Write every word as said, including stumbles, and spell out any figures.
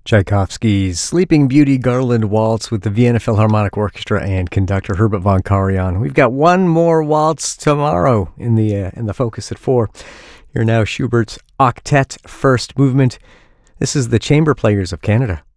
Tchaikovsky's Sleeping Beauty Garland Waltz with the Vienna Philharmonic Orchestra and conductor Herbert von Karajan. We've got one more waltz tomorrow in the uh, in the focus at four. Here now, Schubert's Octet First Movement. This is the Chamber Players of Canada.